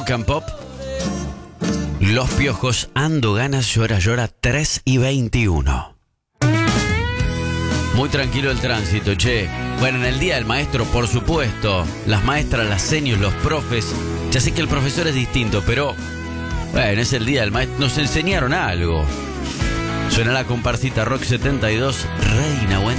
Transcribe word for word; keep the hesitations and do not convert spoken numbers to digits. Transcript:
Rock and Pop. Los Piojos, Ando Ganas, Llora Llora, tres y veintiuno. Muy tranquilo el tránsito, che. Bueno, en el Día del Maestro, por supuesto, las maestras, las senios, los profes. Ya sé que el profesor es distinto, pero bueno, es el Día del Maestro. Nos enseñaron algo. Suena la comparsita Rock setenta y dos, Reina, buen